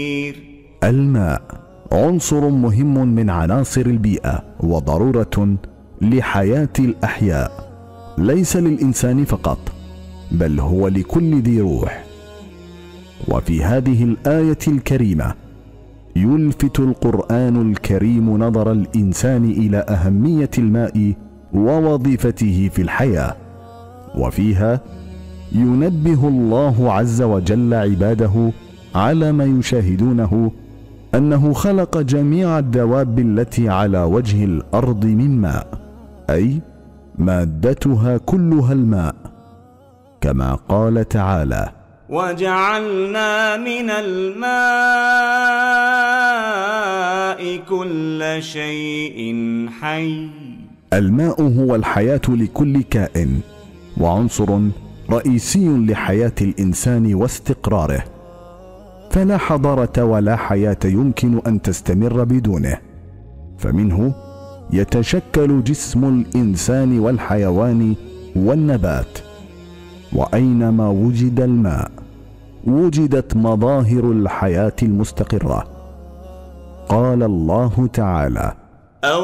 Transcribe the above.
الماء عنصر مهم من عناصر البيئة وضرورة لحياة الأحياء، ليس للإنسان فقط بل هو لكل ذي روح. وفي هذه الآية الكريمة يلفت القرآن الكريم نظر الإنسان إلى أهمية الماء ووظيفته في الحياة، وفيها ينبه الله عز وجل عباده على ما يشاهدونه أنه خلق جميع الدواب التي على وجه الأرض من ماء، أي مادتها كلها الماء، كما قال تعالى: وجعلنا من الماء كل شيء حي. الماء هو الحياة لكل كائن، وعنصر رئيسي لحياة الإنسان واستقراره، فلا حضارة ولا حياة يمكن أن تستمر بدونه، فمنه يتشكل جسم الإنسان والحيوان والنبات. وأينما وجد الماء وجدت مظاهر الحياة المستقرة. قال الله تعالى: